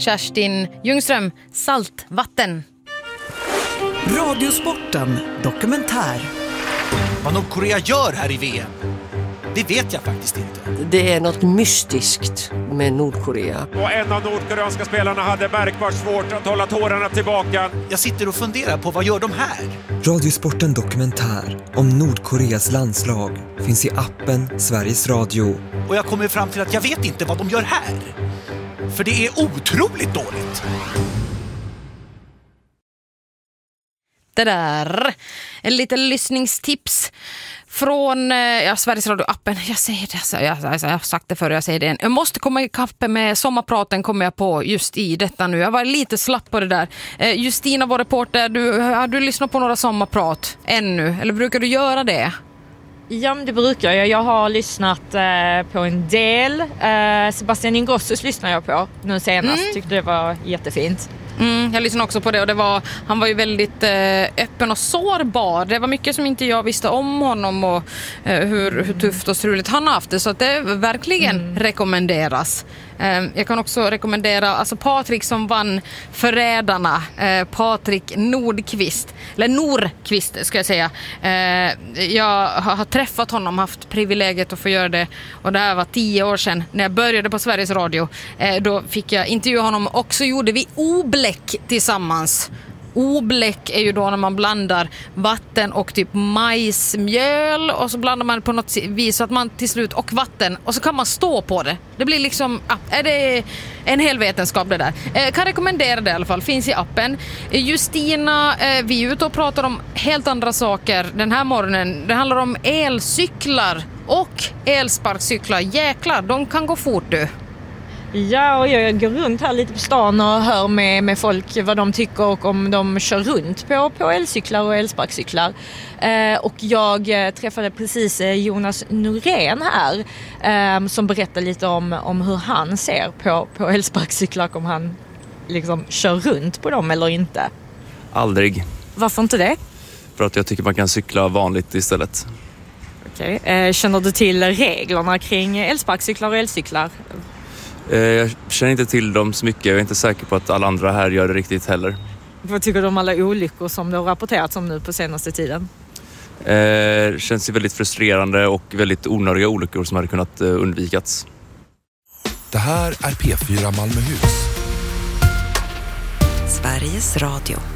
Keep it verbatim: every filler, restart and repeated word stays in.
Kerstin Ljungström, saltvatten. Radiosporten dokumentär. Vad Nordkorea gör här i V M, det vet jag faktiskt inte. Det är något mystiskt med Nordkorea. Och en av nordkoreanska spelarna hade märkbart svårt att hålla tårarna tillbaka. Jag sitter och funderar på vad gör de här? Radiosporten dokumentär om Nordkoreas landslag finns i appen Sveriges Radio. Och jag kommer fram till att jag vet inte vad de gör här. För det är otroligt dåligt. Det där. En liten lyssningstips från ja, Sveriges Radio-appen. Jag säger det, så jag, jag, jag har sagt det förr, jag säger det igen. Jag måste komma i kapp med sommarpraten, kommer jag på just i detta nu. Jag var lite slapp på det där. Eh, Justina, vår reporter, du, har du lyssnat på några sommarprat ännu? Eller brukar du göra det? Ja, men det brukar jag. Jag har lyssnat eh, på en del. Eh, Sebastian Ingrossos lyssnar jag på nu senast. Mm. Tyckte det var jättefint. Mm, jag lyssnade också på det och det var, han var ju väldigt eh, öppen och sårbar. Det var mycket som inte jag visste om honom och eh, hur, hur tufft och struligt han har haft det. Så att det verkligen mm. rekommenderas. Eh, jag kan också rekommendera alltså Patrik som vann Förrädarna. Eh, Patrik Nordqvist. Eller Norqvist ska jag säga. Eh, jag har, har träffat honom, haft privilegiet att få göra det. Och det här var tio år sedan när jag började på Sveriges Radio. Eh, då fick jag intervjua honom och så gjorde vi obläck tillsammans. Obläck är ju då när man blandar vatten och typ majsmjöl och så blandar man på något vis så att man till slut och vatten och så kan man stå på det. Det blir liksom, ja, är det en hel vetenskap det där. Eh, kan rekommendera det i alla fall, finns i appen. Eh, Justina, eh, vi är ute och pratar om helt andra saker den här morgonen. Det handlar om elcyklar och elsparkcyklar. Jäklar, de kan gå fort du. Ja, och jag går runt här lite på stan och hör med, med folk vad de tycker och om de kör runt på, på elcyklar och elsparkcyklar. Eh, och jag eh, träffade precis eh, Jonas Norén här eh, som berättar lite om, om hur han ser på, på elsparkcyklar, om han liksom kör runt på dem eller inte. Aldrig. Varför inte det? För att jag tycker man kan cykla vanligt istället. Okej. Eh, känner du till reglerna kring elsparkcyklar och elcyklar? Jag känner inte till dem så mycket. Jag är inte säker på att alla andra här gör det riktigt heller. Vad tycker du om alla olyckor som det har rapporterats om nu på senaste tiden? Det känns ju väldigt frustrerande och väldigt onödiga olyckor som hade kunnat undvikats. Det här är P fyra Malmöhus. Sveriges Radio.